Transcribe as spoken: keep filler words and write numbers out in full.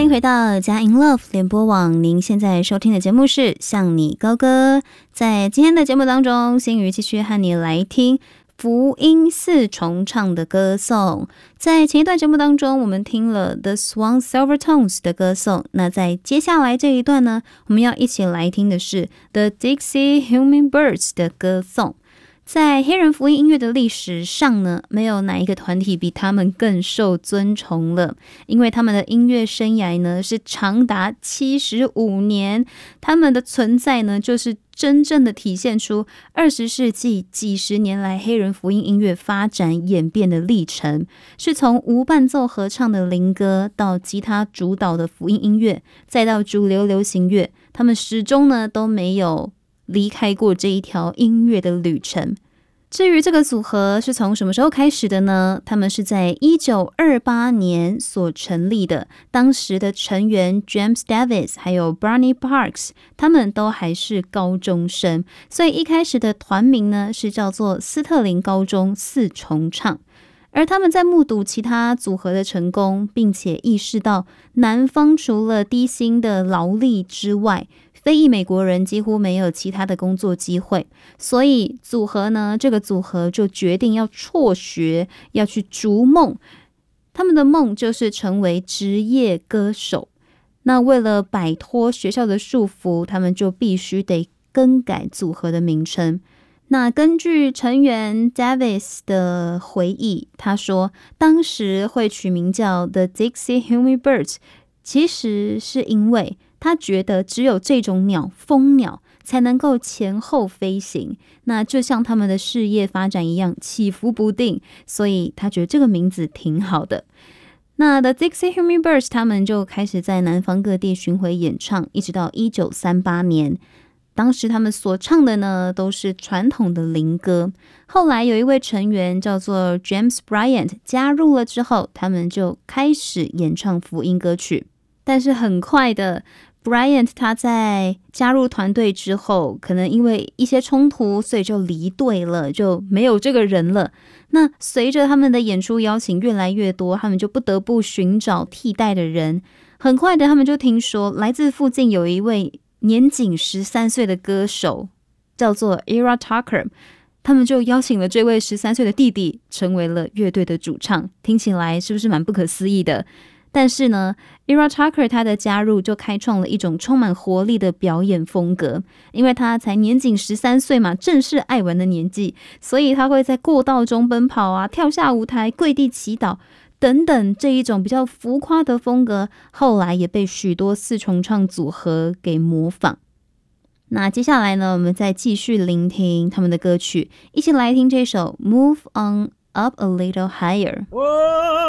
迎回到佳音 Love 联播网，您现在收听的节目是向你高歌。在今天的节目当中，心瑜继续和你来听福音四重唱的歌颂。在前一段节目当中，我们听了 The Swan Silvertones 的歌颂，那在接下来这一段呢，我们要一起来听的是 The Dixie Hummingbirds 的歌颂。在黑人福音音乐的历史上呢，没有哪一个团体比他们更受尊崇了，因为他们的音乐生涯呢是长达七十五年，他们的存在呢就是真正的体现出二十世纪几十年来黑人福音音乐发展演变的历程，是从无伴奏合唱的灵歌到吉他主导的福音音乐，再到主流流行乐，他们始终呢都没有离开过这一条音乐的旅程。至于这个组合是从什么时候开始的呢？他们是在一九二八年所成立的，当时的成员 James Davis 还有 Barney Parks 他们都还是高中生，所以一开始的团名呢是叫做斯特林高中四重唱。而他们在目睹其他组合的成功，并且意识到南方除了低薪的劳力之外，非裔美国人几乎没有其他的工作机会，所以组合呢，这个组合就决定要辍学，要去逐梦。他们的梦就是成为职业歌手。那为了摆脱学校的束缚，他们就必须得更改组合的名称。那根据成员 Davis 的回忆，他说当时会取名叫 The Dixie Hummingbirds， 其实是因为他觉得只有这种鸟，蜂鸟才能够前后飞行，那就像他们的事业发展一样起伏不定，所以他觉得这个名字挺好的。那 The Dixie Hummingbirds 他们就开始在南方各地巡回演唱，一直到一九三八年。当时他们所唱的呢都是传统的灵歌，后来有一位成员叫做 James Bryant 加入了之后，他们就开始演唱福音歌曲。但是很快的 Bryant 他在加入团队之后，可能因为一些冲突，所以就离队了，就没有这个人了。那随着他们的演出邀请越来越多，他们就不得不寻找替代的人。很快的他们就听说来自附近有一位年仅十三岁的歌手叫做 Ira Tucker， 他们就邀请了这位十三岁的弟弟成为了乐队的主唱。听起来是不是蛮不可思议的？但是呢 Ira Tucker 他的加入就开创了一种充满活力的表演风格，因为他才年仅十三岁嘛，正是爱玩的年纪，所以他会在过道中奔跑啊，跳下舞台，跪地祈祷等等，这一种比较浮夸的风格，后来也被许多四重唱组合给模仿。那接下来呢，我们再继续聆听他们的歌曲，一起来听这首 Move on Up a Little Higher。